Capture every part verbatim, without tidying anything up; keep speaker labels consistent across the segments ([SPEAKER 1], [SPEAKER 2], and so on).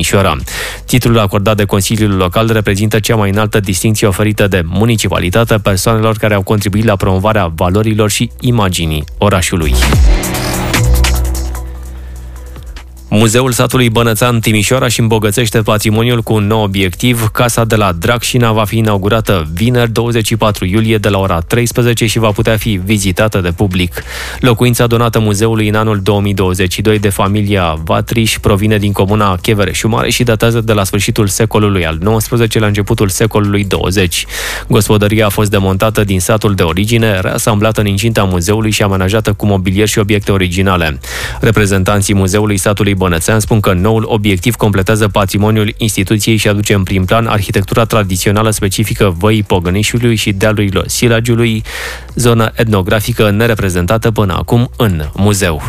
[SPEAKER 1] Timișoara. Titlul acordat de Consiliul Local reprezintă cea mai înaltă distincție oferită de municipalitate persoanelor care au contribuit la promovarea valorilor și imaginii orașului. Muzeul satului Bănățan Timișoara își îmbogățește patrimoniul cu un nou obiectiv. Casa de la Dracșina va fi inaugurată vineri, douăzeci și patru iulie, de la ora treisprezece și va putea fi vizitată de public. Locuința donată muzeului în anul două mii douăzeci și doi de familia Vatriș provine din comuna Chevereșu Mare și datează de la sfârșitul secolului al nouăsprezecelea la începutul secolului douăzeci. Gospodăria a fost demontată din satul de origine, reasamblată în incinta muzeului și amenajată cu mobilier și obiecte originale. Reprezentanții muzeului satului Bănățean spun că noul obiectiv completează patrimoniul instituției și aduce în prim plan arhitectura tradițională specifică Văii Pogănișului și dealurilor Silagiului, zonă etnografică nereprezentată până acum în muzeu.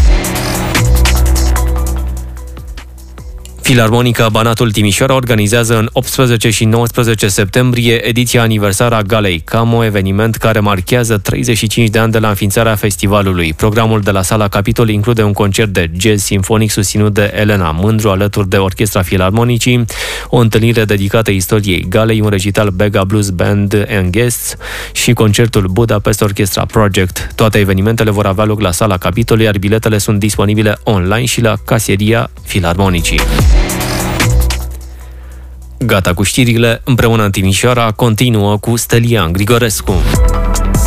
[SPEAKER 1] Filarmonica Banatul Timișoara organizează în optsprezece și nouăsprezece septembrie ediția aniversară a Galei Camo, eveniment care marchează treizeci și cinci de ani de la înființarea festivalului. Programul de la Sala Capitol include un concert de jazz simfonic susținut de Elena Mândru alături de Orchestra Filarmonicii, o întâlnire dedicată istoriei Galei, un recital Bega Blues Band and Guests și concertul Budapest Orchestra Project. Toate evenimentele vor avea loc la Sala Capitol, iar biletele sunt disponibile online și la caseria Filarmonicii. Gata cu știrile, împreună în Timișoara, continuă cu Stelian Grigorescu.